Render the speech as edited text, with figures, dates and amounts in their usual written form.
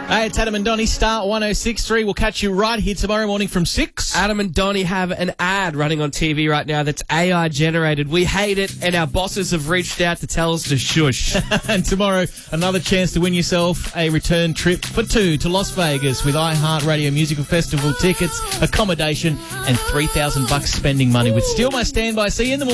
Hey, it's Adam and Donnie, Star 106.3. We'll catch you right here tomorrow morning from 6. Adam and Donnie have an ad running on TV right now that's AI generated. We hate it, and our bosses have reached out to tell us to shush. And tomorrow, another chance to win yourself a return trip for 2 to Las Vegas with iHeartRadio Musical Festival tickets, accommodation, and $3,000 spending money with Steal My Standby. See you in the morning.